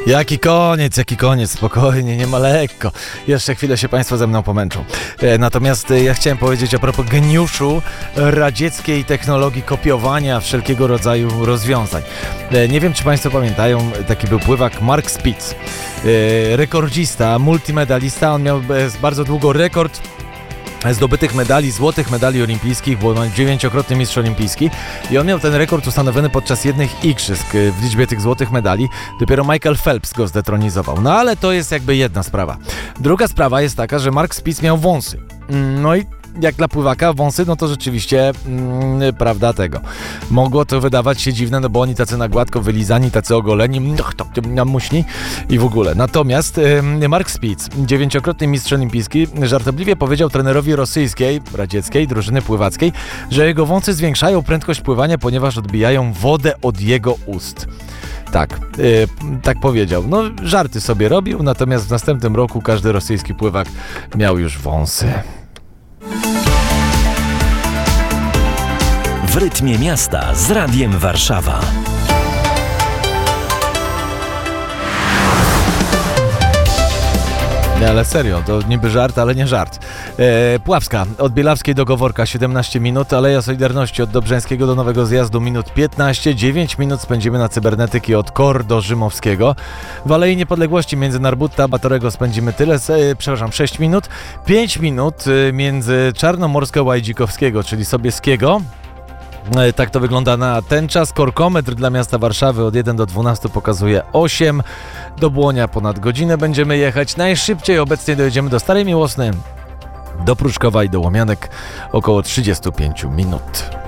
Jaki koniec, spokojnie, nie ma lekko. Jeszcze chwilę się Państwo ze mną pomęczą. Natomiast ja chciałem powiedzieć a propos geniuszu radzieckiej technologii kopiowania wszelkiego rodzaju rozwiązań. Nie wiem, czy Państwo pamiętają, taki był pływak Mark Spitz. Rekordzista, multimedalista, on miał bardzo długo rekord zdobytych medali, złotych medali olimpijskich, bo 9-krotny mistrz olimpijski i on miał ten rekord ustanowiony podczas jednych igrzysk w liczbie tych złotych medali. Dopiero Michael Phelps go zdetronizował. No ale to jest jakby jedna sprawa. Druga sprawa jest taka, że Mark Spitz miał wąsy. No i jak dla pływaka wąsy, no to rzeczywiście prawda tego. Mogło to wydawać się dziwne, no bo oni tacy na gładko wylizani, tacy ogoleni, muśni i w ogóle. Natomiast Mark Spitz, 9-krotny mistrz olimpijski, żartobliwie powiedział trenerowi rosyjskiej, radzieckiej drużyny pływackiej, że jego wąsy zwiększają prędkość pływania, ponieważ odbijają wodę od jego ust. Tak powiedział. No, żarty sobie robił, natomiast w następnym roku każdy rosyjski pływak miał już wąsy. W rytmie miasta z Radiem Warszawa. Nie, ale serio, to niby żart, ale nie żart. Puławska, od Bielawskiej do Goworka 17 minut, Aleja Solidarności od Dobrzeńskiego do Nowego Zjazdu minut 15, 9 minut spędzimy na cybernetyki od KOR do Rzymowskiego. W Alei Niepodległości między Narbutta a Batorego spędzimy 6 minut, 5 minut między Czarnomorską a Łajdzikowskiego, czyli Sobieskiego. Tak to wygląda na ten czas. Korkometr dla miasta Warszawy od 1 do 12 pokazuje 8. Do Błonia ponad godzinę będziemy jechać. Najszybciej obecnie dojedziemy do Starej Miłosny, do Pruszkowa i do Łomianek około 35 minut.